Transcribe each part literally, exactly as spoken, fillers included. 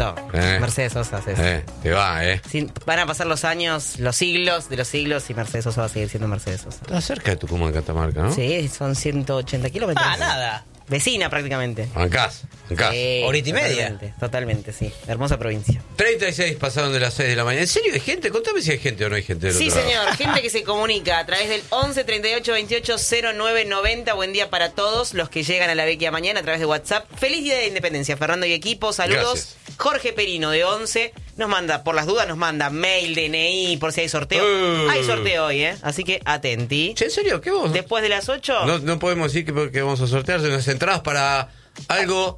atento. Eh. Mercedes Sosa, César. Eh, te va, ¿eh? Sí, van a pasar los años, los siglos de los siglos y Mercedes Sosa va a seguir siendo Mercedes Sosa. Está cerca de Tucumán, Catamarca, ¿no? Sí, son ciento ochenta kilómetros. Ah, nada. Vecina prácticamente. Bancás, bancás. Sí, Horita y media. Totalmente, totalmente, sí. Hermosa provincia. treinta y seis pasaron de las seis de la mañana. ¿En serio hay gente? Contame si hay gente o no hay gente del Sí, otro lado. señor. Gente que se comunica a través del once treinta y ocho veintiocho cero nueve noventa. Buen día para todos los que llegan a la Vecchia mañana a través de WhatsApp. Feliz Día de la Independencia, Fernando y equipo. Saludos. Gracias. Jorge Perino de once nos manda, por las dudas, nos manda mail, D N I, por si hay sorteo. Uh. Hay sorteo hoy, ¿eh? Así que atenti. Che, ¿en serio? ¿Qué vos? Después de las ocho. No, no podemos decir que, que vamos a sortear unas entradas para algo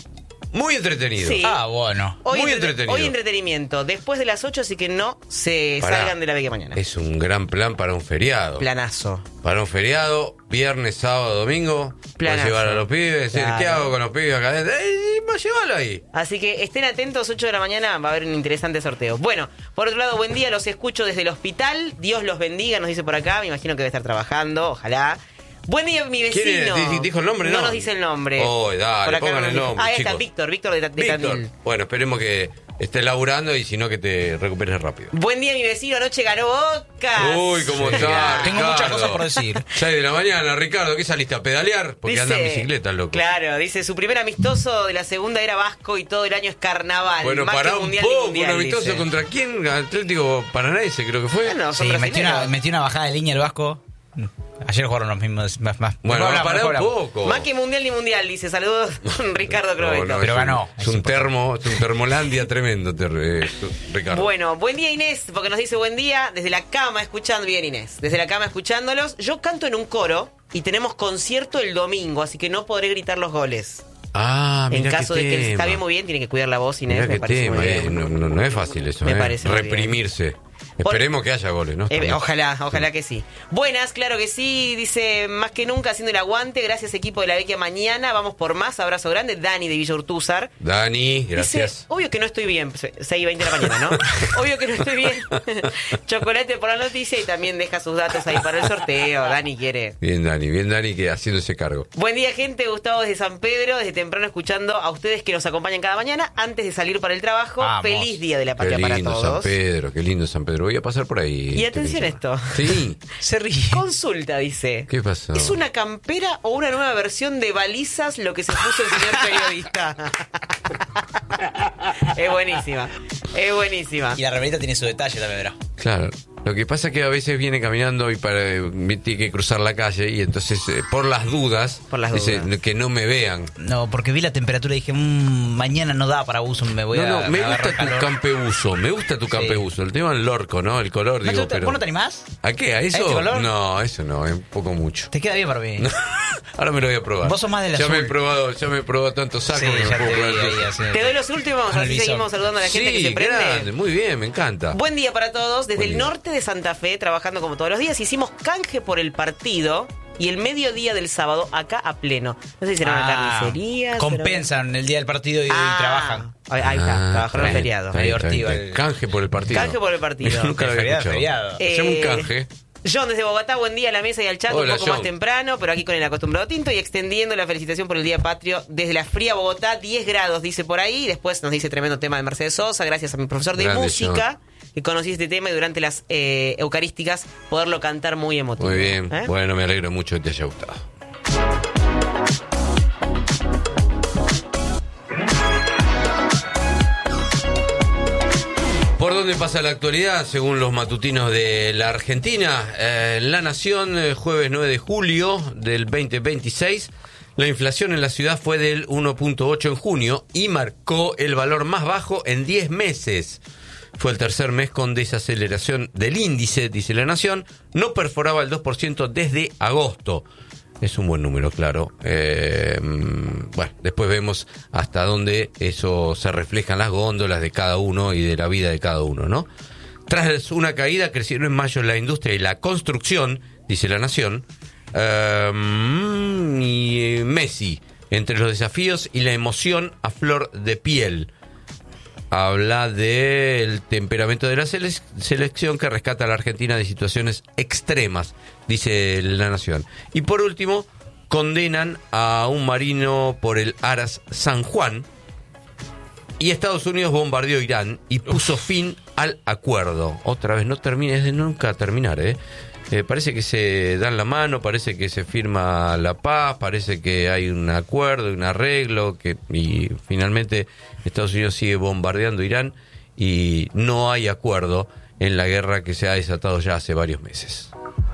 muy entretenido. Sí. Ah, bueno. Hoy, Muy entre- entretenido. hoy entretenimiento. Después de las ocho, así que no se Pará. salgan de la Vecchia mañana. Es un gran plan para un feriado. Planazo. Para un feriado, viernes, sábado, domingo. Planazo. Para llevar a los pibes, decir, Claro. ¿qué hago con los pibes acá adentro? Eh, va a llevarlo ahí. Así que estén atentos, ocho de la mañana va a haber un interesante sorteo. Bueno, por otro lado, buen día, los escucho desde el hospital. Dios los bendiga, nos dice por acá. Me imagino que debe estar trabajando, ojalá. Buen día, mi vecino. ¿Quién es? ¿Di- dijo el nombre? No No. nos dice el nombre. Oh, dale, Por acá pongan nos el dice. nombre, Ah, ahí está, chicos. Víctor, Víctor de, Ta- de Víctor. Tandil. Bueno, esperemos que estés laburando y si no que te recuperes rápido. Buen día, mi vecino, anoche ganó Boca. Uy, cómo está. Tengo Ricardo. muchas cosas por decir. seis de la mañana, Ricardo, ¿qué saliste a pedalear? Porque anda en bicicleta, loco. Claro, dice, su primer amistoso de la segunda era Vasco y todo el año es carnaval. Bueno, más pará que un mundial ni poco, mundial, un amistoso dice. contra quién? Atlético Paranaense, creo que fue. Bueno, son Sí, metí brasileños. una, metí una bajada de línea el Vasco. Ayer jugaron los mismos. Más, más. Bueno, Después pará hablamos, un después hablamos. poco. Más que mundial ni mundial, dice. Saludos, Ricardo Crobeto. No, no, Pero es un- ganó. Es un termo, es un termolandia tremendo, ter- eh, Ricardo. Bueno, buen día Inés, porque nos dice buen día desde la cama escuchando, bien Inés, desde la cama escuchándolos. Yo canto en un coro y tenemos concierto el domingo, así que no podré gritar los goles. Ah, En mirá caso qué de que tema. está bien, muy bien, tiene que cuidar la voz Inés, Mirá me qué parece tema, muy eh. bien. No, no- no es fácil eso, Me eh. parece muy bien. Reprimirse. Por- Esperemos que haya goles, ¿no? Eh, También. ojalá, ojalá que sí. Buenas, claro que sí, dice más que nunca haciendo el aguante, gracias equipo de la Vecchia mañana, vamos por más, abrazo grande, Dani de Villa Urtúzar. Dani, gracias. Dice, obvio que no estoy bien, seis y veinte de la mañana, ¿no? Obvio que no estoy bien. Chocolate por la noticia y también deja sus datos ahí para el sorteo. Dani quiere. Bien, Dani, bien, Dani, que haciéndose cargo. Buen día, gente. Gustavo desde San Pedro, desde temprano escuchando a ustedes que nos acompañan cada mañana antes de salir para el trabajo. Vamos. Feliz Día de la Qué Patria para lindo San todos. Pedro, qué lindo San Pedro. Voy a pasar por ahí. Y atención a esto. Sí. Se ríe. Consulta, dice. ¿Qué pasó? ¿Es una campera o una nueva versión de balizas lo que se puso el señor periodista? Es buenísima. Es buenísima. Y la remerita tiene su detalle también, ¿verdad? Claro. Lo que pasa es que a veces viene caminando y para, tiene que cruzar la calle y entonces, eh, por las dudas, Por las dice, dudas. que no me vean. No, porque vi la temperatura y dije, mmm, mañana no da para uso, me voy No, a. no, me agarro gusta tu calor. campeuso, me gusta tu Sí. campeuso. El tema del lorco, ¿no? El color, ¿No digo, te- pero... ¿Vos no te animás? ¿A qué? ¿A eso? este color? No, eso no, es un poco mucho. Te queda bien para mí. Ahora me lo voy a probar. Vos sos más del ya azul. me he probado, ya me he probado tantos sacos Sí, que no ya puedo te probar vi todo. ahí así. Te doy los últimos, Con el así visor. seguimos saludando a la gente Sí, que se prende. grande, muy bien, me encanta. Buen día para todos. Desde Buen el día. norte de Santa Fe, trabajando como todos los días, hicimos canje por el partido y el mediodía del sábado acá a pleno. No sé si será una Ah, carnicería. será- compensan el día del partido y, y Ah, trabajan. Ahí, ahí está, Ah, trabajaron el está bien, feriado. está bien, está bien, Divertido está bien. el- Canje por el partido. Canje por el partido. Nunca lo había Feriado, escuchado. feriado. Hacemos un Eh, canje. John desde Bogotá, buen día a la mesa y al chat, Hola, un poco más John. temprano, pero aquí con el acostumbrado tinto y extendiendo la felicitación por el Día Patrio desde la fría Bogotá, diez grados, dice por ahí, después nos dice tremendo tema de Mercedes Sosa, gracias a mi profesor de Grande, música, que conocí este tema y durante las eh, eucarísticas poderlo cantar muy emotivo. Muy bien. ¿Eh? Bueno, me alegro mucho que te haya gustado. ¿Por dónde pasa la actualidad? Según los matutinos de la Argentina, eh, La Nación, eh, jueves nueve de julio del veinte veintiséis, la inflación en la ciudad fue del uno punto ocho en junio y marcó el valor más bajo en diez meses. Fue el tercer mes con desaceleración del índice, dice La Nación, no perforaba el dos por ciento desde agosto. Es un buen número, claro. Eh, bueno, después vemos hasta dónde eso se refleja en las góndolas de cada uno y de la vida de cada uno, ¿no? Tras una caída, crecieron en mayo la industria y la construcción, dice La Nación. Eh, y Messi, entre los desafíos y la emoción a flor de piel. Habla del temperamento de la sele- selección que rescata a la Argentina de situaciones extremas, dice La Nación. Y por último, condenan a un marino por el Aras San Juan. Y Estados Unidos bombardeó Irán y puso Uf. fin al acuerdo. Otra vez, no termina, es de nunca terminar, ¿eh? Eh, parece que se dan la mano, parece que se firma la paz, parece que hay un acuerdo, un arreglo, que y finalmente Estados Unidos sigue bombardeando Irán y no hay acuerdo en la guerra que se ha desatado ya hace varios meses.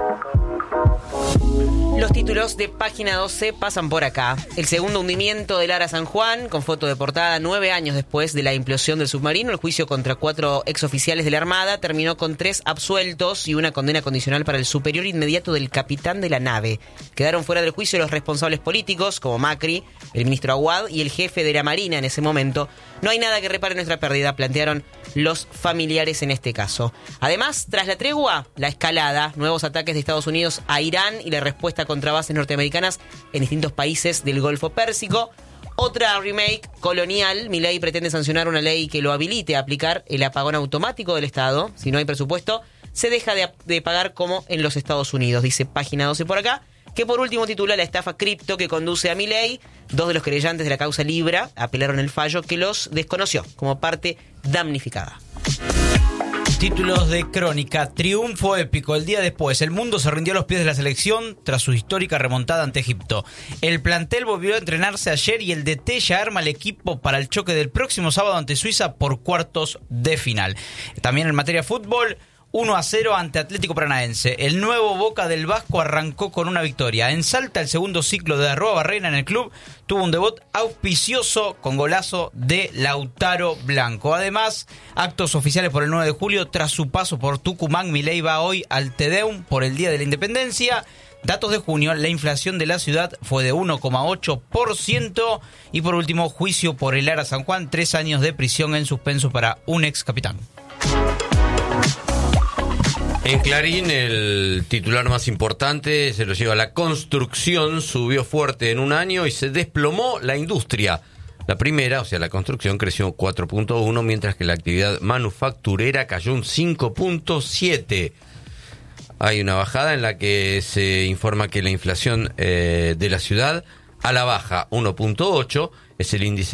Los títulos de Página doce pasan por acá. El segundo hundimiento del Ara San Juan, con foto de portada nueve años después de la implosión del submarino. El juicio contra cuatro exoficiales de la Armada terminó con tres absueltos y una condena condicional para el superior inmediato del capitán de la nave. Quedaron fuera del juicio los responsables políticos, como Macri, el ministro Aguad y el jefe de la Marina en ese momento. No hay nada que repare nuestra pérdida, plantearon los familiares en este caso. Además, tras la tregua, la escalada, nuevos ataques de Estados Unidos a Irán y la respuesta contra bases norteamericanas en distintos países del Golfo Pérsico. Otra remake colonial. Milei pretende sancionar una ley que lo habilite a aplicar el apagón automático del Estado. Si no hay presupuesto, se deja de, de pagar como en los Estados Unidos, dice Página doce por acá. Que por último titula la estafa cripto que conduce a Milei. Dos de los querellantes de la causa Libra apelaron el fallo que los desconoció como parte damnificada. Títulos de Crónica. Triunfo épico. El día después, el mundo se rindió a los pies de la selección tras su histórica remontada ante Egipto. El plantel volvió a entrenarse ayer y el D T ya arma el equipo para el choque del próximo sábado ante Suiza por cuartos de final. También en materia de fútbol, uno a cero ante Atlético Paranaense. El nuevo Boca del Vasco arrancó con una victoria. En Salta, el segundo ciclo de Arruabarrena en el club tuvo un debut auspicioso con golazo de Lautaro Blanco. Además, actos oficiales por el nueve de julio. Tras su paso por Tucumán, Milei va hoy al Tedeum por el Día de la Independencia. Datos de junio, la inflación de la ciudad fue de uno coma ocho por ciento. Y por último, juicio por el Ara San Juan. Tres años de prisión en suspenso para un ex capitán. En Clarín, el titular más importante se lo lleva: la construcción subió fuerte en un año y se desplomó la industria. La primera, o sea, la construcción, creció cuatro punto uno, mientras que la actividad manufacturera cayó un cinco punto siete. Hay una bajada en la que se informa que la inflación eh, de la ciudad a la baja uno punto ocho, es el índice